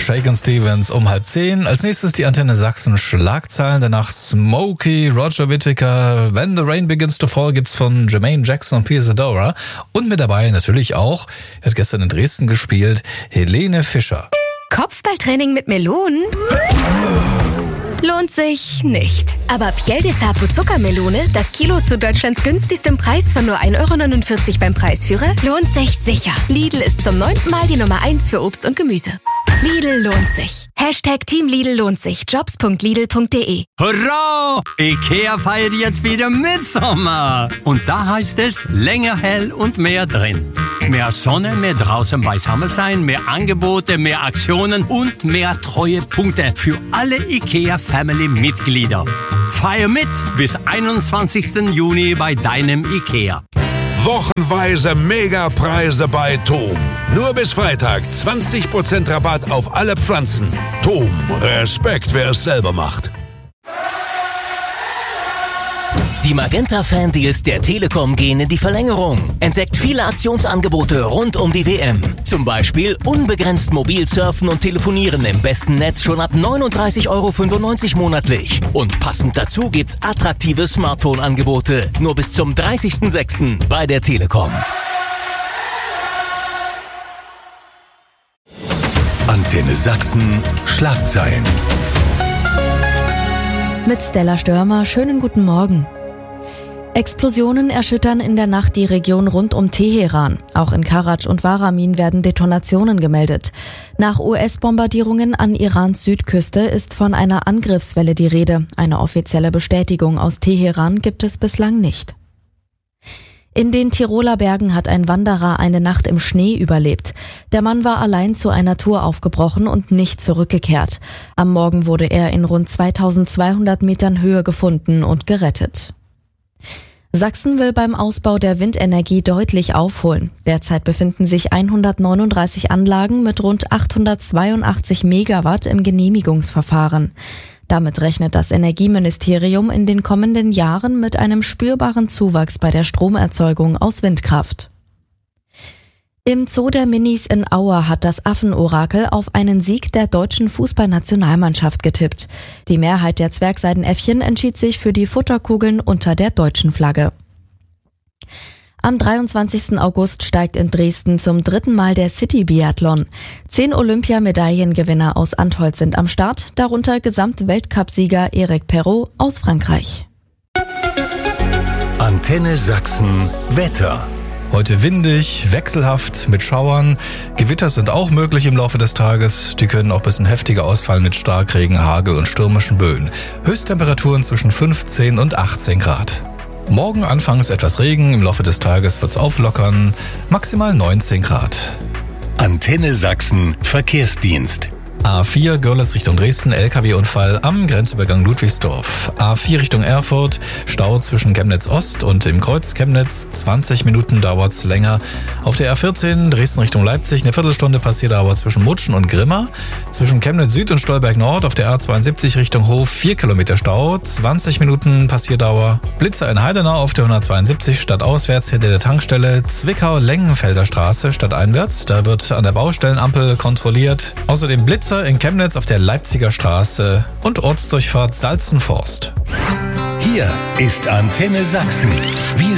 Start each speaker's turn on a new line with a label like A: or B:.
A: Shakin' Stevens um 9:30. Als nächstes die Antenne Sachsen Schlagzeilen, danach Smokey, Roger Whittaker, When the Rain Begins to Fall gibt's von Jermaine Jackson und Pia Zadora. Und mit dabei natürlich auch, er hat gestern in Dresden gespielt, Helene Fischer.
B: Kopfballtraining mit Melonen? Lohnt sich nicht. Aber Piel de Sapo Zuckermelone, das Kilo zu Deutschlands günstigstem Preis von nur 1,49 € beim Preisführer, lohnt sich sicher. Lidl ist zum 9. Mal die Nummer 1 für Obst und Gemüse. Lidl lohnt sich. #Team Lidl lohnt sich. Jobs.lidl.de.
C: Hurra! Ikea feiert jetzt wieder Mitsommer. Und da heißt es länger hell und mehr drin. Mehr Sonne, mehr draußen beisammen sein, mehr Angebote, mehr Aktionen und mehr Treuepunkte für alle Ikea-Family-Mitglieder. Feier mit bis 21. Juni bei deinem Ikea.
D: Wochenweise Megapreise bei TOM. Nur bis Freitag 20% Rabatt auf alle Pflanzen. TOM, Respekt, wer es selber macht.
E: Die Magenta-Fan-Deals der Telekom gehen in die Verlängerung. Entdeckt viele Aktionsangebote rund um die WM. Zum Beispiel unbegrenzt mobil surfen und telefonieren im besten Netz schon ab 39,95 € monatlich. Und passend dazu gibt's attraktive Smartphone-Angebote. Nur bis zum 30.06. bei der Telekom.
D: Antenne Sachsen Schlagzeilen.
F: Mit Stella Störmer, schönen guten Morgen. Explosionen erschüttern in der Nacht die Region rund um Teheran. Auch in Karaj und Waramin werden Detonationen gemeldet. Nach US-Bombardierungen an Irans Südküste ist von einer Angriffswelle die Rede. Eine offizielle Bestätigung aus Teheran gibt es bislang nicht. In den Tiroler Bergen hat ein Wanderer eine Nacht im Schnee überlebt. Der Mann war allein zu einer Tour aufgebrochen und nicht zurückgekehrt. Am Morgen wurde er in rund 2200 Metern Höhe gefunden und gerettet. Sachsen will beim Ausbau der Windenergie deutlich aufholen. Derzeit befinden sich 139 Anlagen mit rund 882 Megawatt im Genehmigungsverfahren. Damit rechnet das Energieministerium in den kommenden Jahren mit einem spürbaren Zuwachs bei der Stromerzeugung aus Windkraft. Im Zoo der Minis in Aue hat das Affenorakel auf einen Sieg der deutschen Fußballnationalmannschaft getippt. Die Mehrheit der Zwergseidenäffchen entschied sich für die Futterkugeln unter der deutschen Flagge. Am 23. August steigt in Dresden zum 3. Mal der City-Biathlon. 10 Olympiamedaillengewinner aus Antholz sind am Start, darunter Gesamtweltcupsieger Eric Perrault aus Frankreich.
D: Antenne Sachsen Wetter.
A: Heute windig, wechselhaft mit Schauern. Gewitter sind auch möglich im Laufe des Tages. Die können auch ein bisschen heftiger ausfallen mit Starkregen, Hagel und stürmischen Böen. Höchsttemperaturen zwischen 15 und 18 Grad. Morgen anfangs etwas Regen, im Laufe des Tages wird's auflockern, maximal 19 Grad.
D: Antenne Sachsen Verkehrsdienst.
A: A4 Görlitz Richtung Dresden, LKW-Unfall am Grenzübergang Ludwigsdorf. A4 Richtung Erfurt, Stau zwischen Chemnitz Ost und dem Kreuz Chemnitz. 20 Minuten dauert's länger. Auf der A14 Dresden Richtung Leipzig, eine Viertelstunde Passierdauer zwischen Mutschen und Grimma. Zwischen Chemnitz Süd und Stolberg Nord auf der A72 Richtung Hof 4 Kilometer Stau. 20 Minuten Passierdauer. Blitzer in Heidenau auf der 172 stadtauswärts hinter der Tankstelle. Zwickau-Lengenfelder Straße stadteinwärts. Da wird an der Baustellenampel kontrolliert. Außerdem Blitzer in Chemnitz auf der Leipziger Straße und Ortsdurchfahrt Salzenforst.
D: Hier ist Antenne Sachsen. Wir